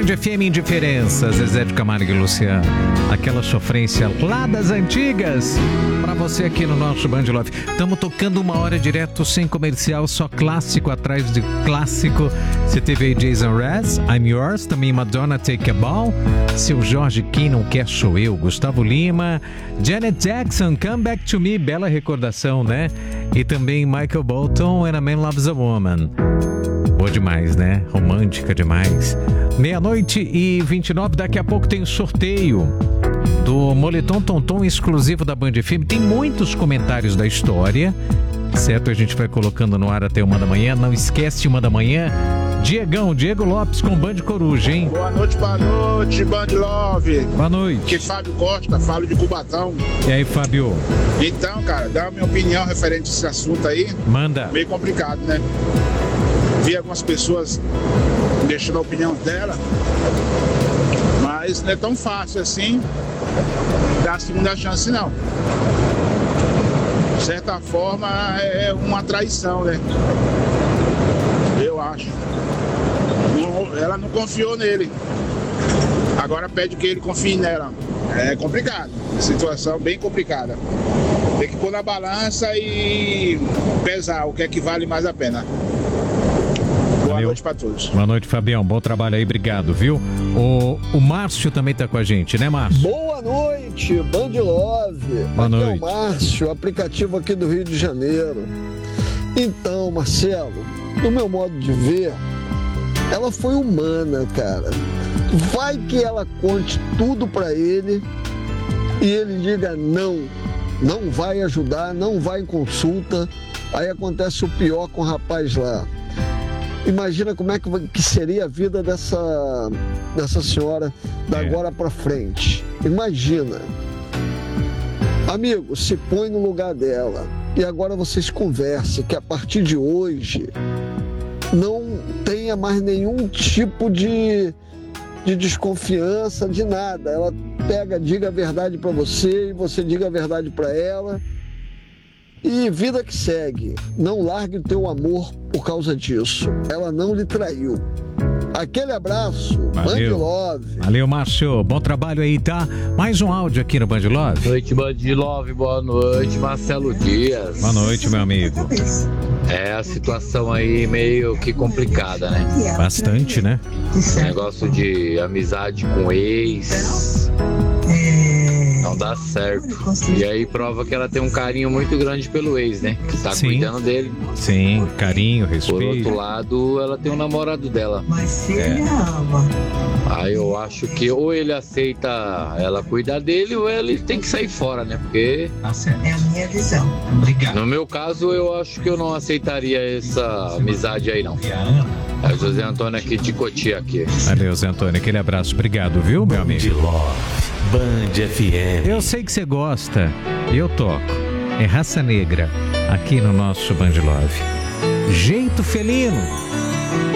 FM Indiferença, Zezé de Camargo e Luciano. Aquela sofrência lá das antigas. Pra você aqui no nosso Band Love. Estamos tocando 1 hora direto, sem comercial, só clássico atrás de clássico. Você teve aí Jason Mraz, I'm Yours, também Madonna, Take a Bow. Seu Jorge, Quem Não Quer Sou Eu, Gustavo Lima. Janet Jackson, Come Back to Me, bela recordação, né? E também Michael Bolton, And a Man Loves a Woman. Boa demais, né? Romântica demais. 00:29, daqui a pouco tem o sorteio do Moletom Tonton exclusivo da Band FM. Tem muitos comentários da história, certo? A gente vai colocando no ar até 1 da manhã. Não esquece, 1 da manhã. Diego Lopes com Band Coruja, hein? Boa noite, Band Love. Boa noite. Aqui Fábio Costa, falo de Cubatão. E aí, Fábio? Então, cara, dá a minha opinião referente a esse assunto aí. Manda. Meio complicado, né? Vi algumas pessoas deixando a opinião dela, mas não é tão fácil assim dar a segunda chance, não. De certa forma, é uma traição, né? Eu acho. Ela não confiou nele. Agora pede que ele confie nela. É complicado. Situação bem complicada. Tem que pôr na balança e pesar o que é que vale mais a pena. Boa noite para todos. Boa noite, Fabião. Bom trabalho aí, obrigado, viu? O Márcio também tá com a gente, né, Márcio? Boa noite, Band Love. Boa noite. É o Márcio, aplicativo aqui do Rio de Janeiro. Então, Marcelo, do meu modo de ver, ela foi humana, cara. Vai que ela conte tudo pra ele e ele diga não vai ajudar, não vai em consulta. Aí acontece o pior com o rapaz lá. Imagina como é que seria a vida dessa senhora da agora pra frente. Imagina. Amigo, se põe no lugar dela. E agora vocês conversem que a partir de hoje não tenha mais nenhum tipo de desconfiança, de nada. Ela diga a verdade pra você e você diga a verdade pra ela. E vida que segue. Não largue o teu amor por causa disso. Ela não lhe traiu. Aquele abraço. Valeu. Band Love. Valeu, Márcio. Bom trabalho aí, tá? Mais um áudio aqui no Band Love. Boa noite, Band Love. Boa noite, Marcelo Dias. Boa noite, meu amigo. É a situação aí meio que complicada, né? Bastante, né? Negócio de amizade com ex. Não dá certo. E aí prova que ela tem um carinho muito grande pelo ex, né? Que tá cuidando dele. Sim, carinho, respeito. Por outro lado, ela tem um namorado dela. Mas se ele ama. Aí eu acho que ou ele aceita ela cuidar dele ou ele tem que sair fora, né? Porque... É a minha visão. Obrigado. No meu caso, eu acho que eu não aceitaria essa amizade aí, não. É o José Antônio aqui de Cotia aqui. Valeu, José Antônio. Aquele abraço. Obrigado, viu, meu amigo? Band FM. Eu sei que você gosta. Eu toco. É Raça Negra. Aqui no nosso Band Love. Jeito felino.